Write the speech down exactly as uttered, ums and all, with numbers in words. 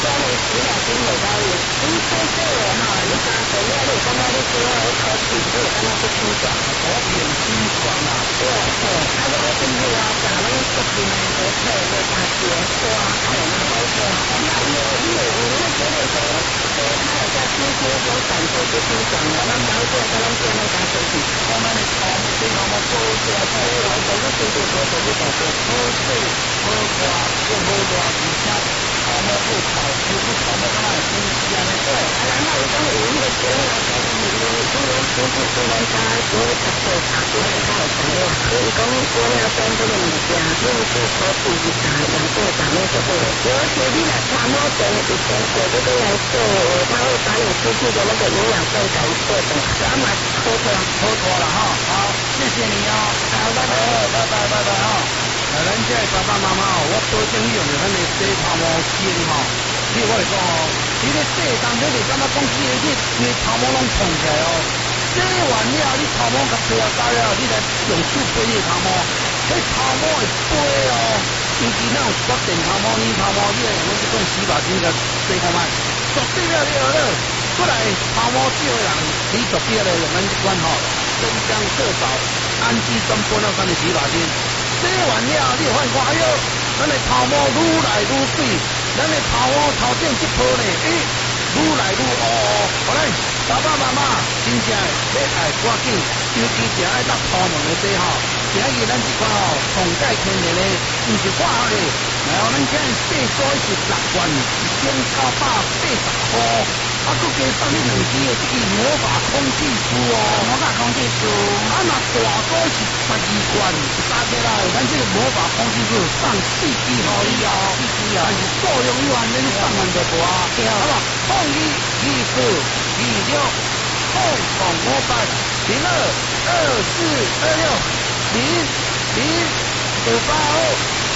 你洗了洗袂到伊，你洗洗的吼，你加水了，你感觉你洗了一口气，你会感觉不清爽， 我变清爽啦。 对对，啊，我进去啊，啥拢出去呢，无错无大事，对啊，哎，那好说，那伊伊有你觉得说，说他有在清洁中感觉不清爽了，咱了解才能做那加水去。 我们的汤这个么多些菜， 我做个水果，做个水果， 好水好瓜又好大，而且汤么不炒，又不炒么那么新鲜的。 对，啊，然后伊讲有迄个锅啊，就是你你你你你出来加锅炒菜炒锅的较有材料，所以讲锅要选这个物件，你是可以自己炸，两做炸面就对了。尤其你若炒某种一天过这个来做，它会把你失去的那个营养分给做的，这样嘛好多好多了哈，好，谢谢你哦，好，拜拜，拜拜，拜拜哈。啊，咱这爸爸妈妈哦，我保证用的咱的洗头毛精哈，你我来讲哦，你咧洗当中就感觉讲起来，你你头毛拢蓬起来哦。洗完了，你头毛甲吹啊干了，你来用手飞你头毛，迄头毛会飞哦。尤其那有刮电头毛、泥头毛，你来用这种洗发精甲洗看卖，绝对了了了。过来头毛少的人，你绝对要用咱这款吼，真香色扫安基根本了咱的洗发精。洗完了，你会发现哎哟，咱的头毛愈来愈水，咱的头毛头顶这泡呢，诶，愈来愈乌乌。好嘞，爸爸妈妈真正要爱赶紧，尤其是爱落头毛的洗吼。今日咱这款吼上界天然的，毋是化学的，然后咱今日细数是六罐，一千九百八十块。啊，佮加送你两支的这个魔法空气珠哦， 魔法空气珠， 啊，那大哥是十二罐，加起来，咱这个魔法空气珠送四支互你哦，四支啊，但是数量有限，恁送完就无啊，对啊，好吧，创意艺术二六，控广播版零二二四二六零零五八二。